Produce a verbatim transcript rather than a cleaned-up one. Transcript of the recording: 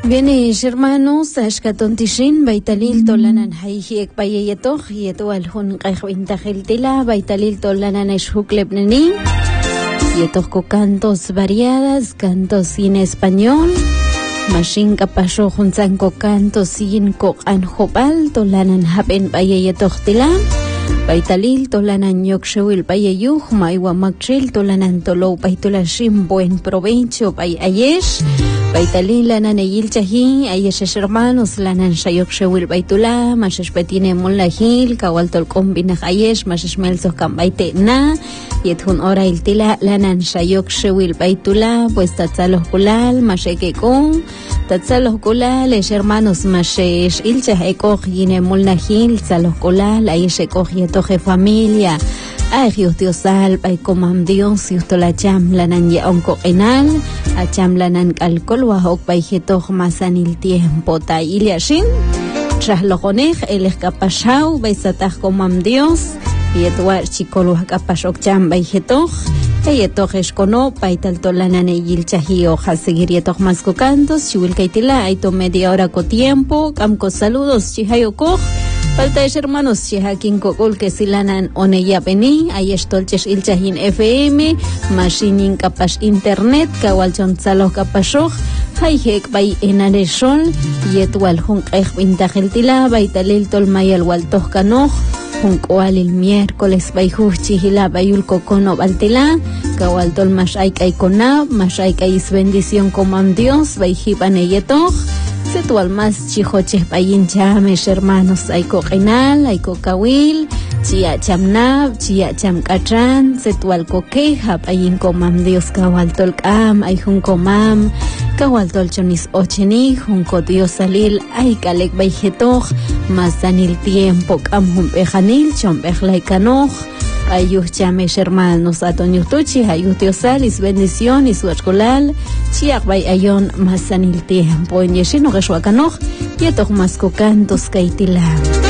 Bien, hermanos, ashkaton tishin, baitalil tolanan hayhiek payayetoch, yeto alhun qayhwintahil tila, baitalil tolanan eshhuklebneni, yeto con cantos variadas, cantos sin español, mashin kapasho junzan con cantos sin ko anjopal, tolanan hapen payayetoch tila, baitalil tolanan yokshewil payayuj, maiwa makchil tolanan tolo paitolashim, buen provecho payayesh, baitalin lanan eyil chahi, ayeshesh hermanos, lanan shayok shewil baitula, mashesh petine mulahil, kawaltol kombinaj ayesh, mashesh melsos kambaite na, yethun ora iltila, lanan shayok shewil baitula, pues tatzalos kulal, masheke kon, tatzalos kulal, esh hermanos, mashesh ilchah ekoj yine mulahil, tzalos kulal, ayeshe ekoj yetoje familia, ay Dios Diosal, pay comam Dios, justo la cham lanan ya onco enal, a cham lanan calcol, wahok pay jetoch masanil tiempo ta iliashin, tras lo conej, el escapachau, beisataj comam Dios, y etuar chicolo acapachok cham pay jetoch, y etoch escono, pay talto lanan eyil chahio, seguir yetoch masco cantos, chiwil kaitila, aito media hora co tiempo, camco saludos, chihayo koch, falta es hermanos chihakin kokol que silanan oneya peni ay estolches ilchahin F M machinin kapash internet kawalchon tsalo kapashoj hayhek bay enareshol yetwal hun qeh bintajeltila baytalil tol mayal waltoj kanoj hun koal el miércoles bayjuj chihila bayul kokono baltila kawal tol mashay kay konab mashay kay bendición comam Dios bayjipan eyetoj Setual más chijoches payin chames hermanos aiko renal, aiko kawil, chia chamnab, chia chamkachan, setual coqueja payin comam Dios kawal tolkam, ayjun comam, kawal tolchonis ocheni, junko Dios salil, ay kalek bayjetoj, más danil tiempo kam humpejanil, chompejlaikanoj, ayuh chames hermanos atonyuh tuchi ayuh Diosalis bendición y su escolal chiak bay ayon masanil tiempo en yeshino gashwakanoj yetoh masco cantos kaitila.